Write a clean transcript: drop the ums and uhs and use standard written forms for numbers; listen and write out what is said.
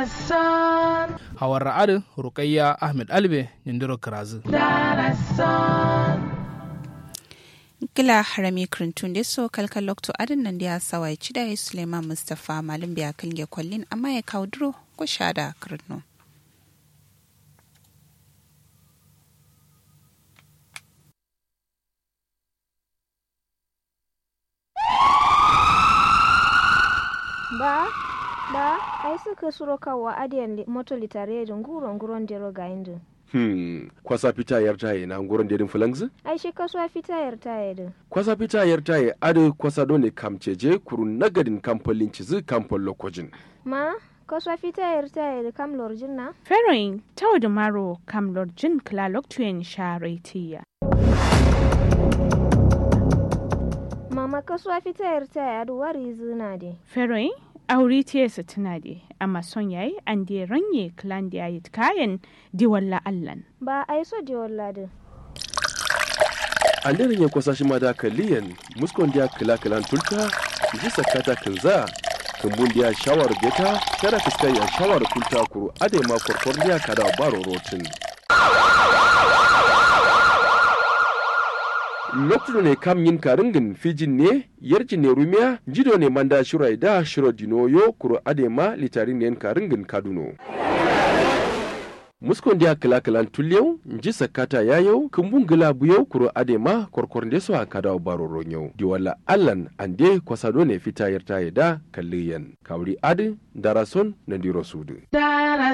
hawar ra'adu Rukayya Ahmed Albe Nindiro Karazu. Gila harami krintun da so kalkal lokto adin nan da ya sawai ci da Suleiman Mustapha Malam biya kalge kwallin amma ya kawo duro ko shada kirno. Ba, ai suka suro kawa adiyan moto litare da nguron dero ga indin. Kwasa fita yar taye na nguron dedin fulangzi? Ai shi kasuwa fita yar taye din. Kwasa fita yar taye adu kwasa dole kamceje kurun nagadin kampolin cizi kampol lokojin. Ma, kasuwa fita yar taye da kam lorjin na? Feroin, tau da maro kam lorjin kla loktuyen sharetiya. Mama kasuwa fita yar taye adu wari zina de. Feroin, auri tiyasa tuna de, amma son yayi an de ranye klan da yayi kayan diwalla allan. Ba ai so diwalla din. An da ranye kwasa shi ma da kaliyan muskon da kala tulta ji sakata kinza kumbun da shawar beta kada fiskai ya shawar tulta kuru ade ma korkor da kada baro rotin. Lokacin ne kam yin karingin fijin ne yarjin ne rumiya jido ne manda shirai da shiro dinoyo kuro adema litari ne karingin kaduno. Muskon dia kala tulyau nji sakata yayau kumbun gila buyau kuro adema korkor ndeso akada baro ronyo diwala allan ande kwasado ne fita yarta da kalliyan kawri adi darason na diro sudu.